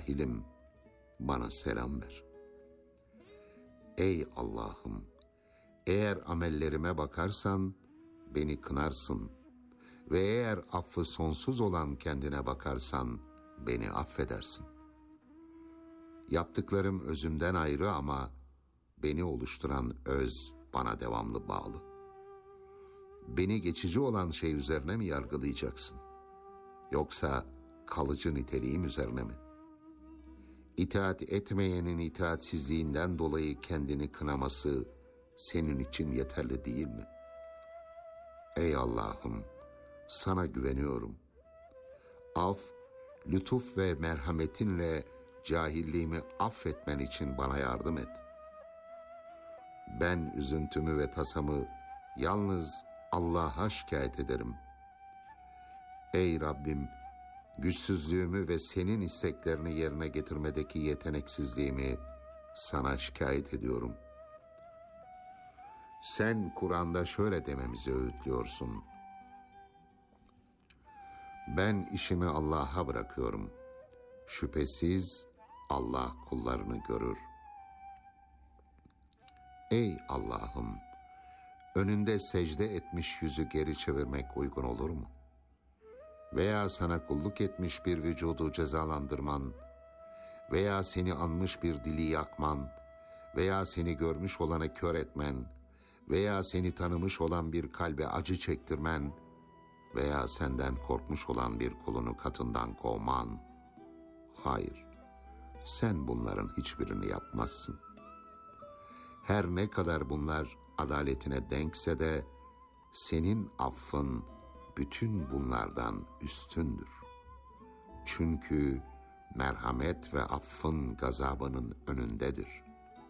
cahilim, bana selam ver. Ey Allah'ım, eğer amellerime bakarsan beni kınarsın ve eğer affı sonsuz olan kendine bakarsan beni affedersin. Yaptıklarım özümden ayrı ama beni oluşturan öz bana devamlı bağlı. Beni geçici olan şey üzerine mi yargılayacaksın? Yoksa kalıcı niteliğim üzerine mi? İtaat etmeyenin itaatsizliğinden dolayı kendini kınaması senin için yeterli değil mi? Ey Allah'ım, sana güveniyorum. Af, lütuf ve merhametinle cahilliğimi affetmen için bana yardım et. Ben üzüntümü ve tasamı yalnız Allah'a şikayet ederim. Ey Rabbim, güçsüzlüğümü ve senin isteklerini yerine getirmedeki yeteneksizliğimi sana şikayet ediyorum. Sen Kur'an'da şöyle dememizi öğütlüyorsun. Ben işimi Allah'a bırakıyorum. Şüphesiz Allah kullarını görür. Ey Allah'ım, önünde secde etmiş yüzü geri çevirmek uygun olur mu? Veya sana kulluk etmiş bir vücudu cezalandırman, veya seni anmış bir dili yakman, veya seni görmüş olanı kör etmen, veya seni tanımış olan bir kalbe acı çektirmen, veya senden korkmuş olan bir kulunu katından kovman. Hayır, sen bunların hiçbirini yapmazsın. Her ne kadar bunlar adaletine denkse de, senin affın bütün bunlardan üstündür. Çünkü merhamet ve affın gazabının önündedir.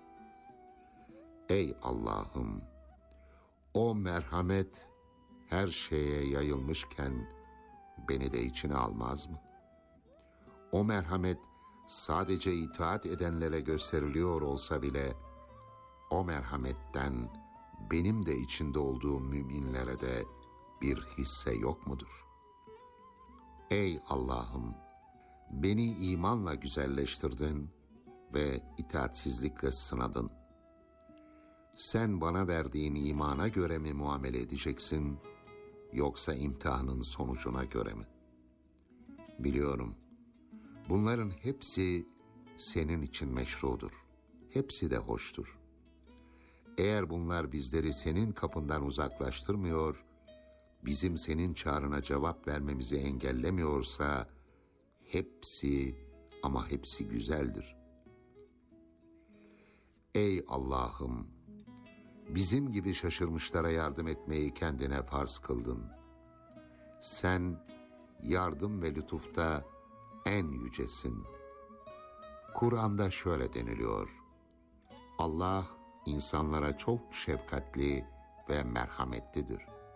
Ey Allah'ım, o merhamet her şeye yayılmışken beni de içine almaz mı? O merhamet sadece itaat edenlere gösteriliyor olsa bile, o merhametten benim de içinde olduğum müminlere de bir hisse yok mudur? Ey Allah'ım, beni imanla güzelleştirdin ve itaatsizlikle sınadın. Sen bana verdiğin imana göre mi muamele edeceksin, yoksa imtihanın sonucuna göre mi? Biliyorum, bunların hepsi senin için meşrudur. Hepsi de hoştur. Eğer bunlar bizleri senin kapından uzaklaştırmıyor, bizim senin çağrına cevap vermemizi engellemiyorsa, hepsi ama hepsi güzeldir. Ey Allah'ım, bizim gibi şaşırmışlara yardım etmeyi kendine farz kıldın. Sen yardım ve lütufta en yücesin. Kur'an'da şöyle deniliyor: Allah insanlara çok şefkatli ve merhametlidir.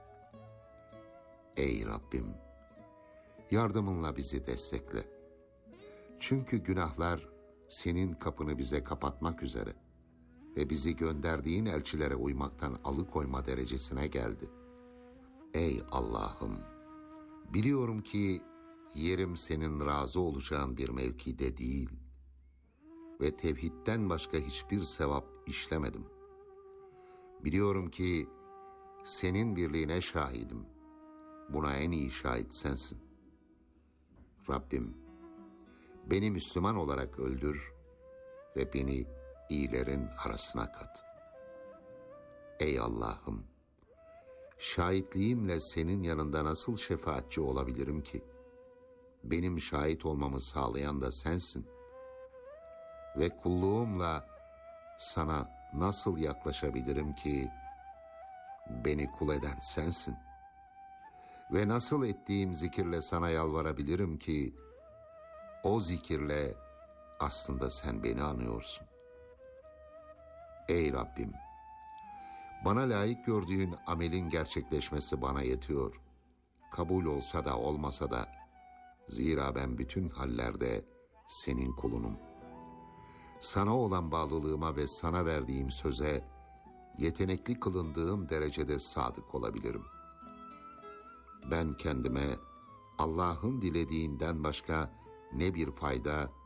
Ey Rabbim, yardımınla bizi destekle. Çünkü günahlar senin kapını bize kapatmak üzere ve bizi gönderdiğin elçilere uymaktan alıkoyma derecesine geldi. Ey Allah'ım, biliyorum ki yerim senin razı olacağın bir mevkide değil ve tevhidden başka hiçbir sevap işlemedim. Biliyorum ki senin birliğine şahidim. Buna en iyi şahit sensin. Rabbim, beni Müslüman olarak öldür ve beni iyilerin arasına kat. Ey Allah'ım, şahitliğimle senin yanında nasıl şefaatçi olabilirim ki? Benim şahit olmamı sağlayan da sensin. Ve kulluğumla sana nasıl yaklaşabilirim ki? Beni kul eden sensin. Ve nasıl ettiğim zikirle sana yalvarabilirim ki? O zikirle aslında sen beni anıyorsun. Ey Rabbim, bana layık gördüğün amelin gerçekleşmesi bana yetiyor. Kabul olsa da olmasa da, zira ben bütün hallerde senin kulunum. Sana olan bağlılığıma ve sana verdiğim söze, yetenekli kılındığım derecede sadık olabilirim. Ben kendime Allah'ın dilediğinden başka ne bir fayda